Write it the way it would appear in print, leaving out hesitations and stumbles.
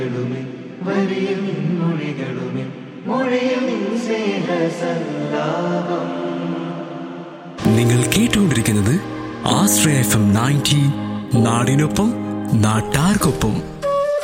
വരിയിൽ മൊഴികളുമേ മൊഴിയിൽ സ്നേഹസല്ലാപം. നിങ്ങൾ കേട്ടുകൊണ്ടിരിക്കുന്നത് ആശ്രയ FM 90, നാടിനൊപ്പം നാട്ടാർക്കൊപ്പം.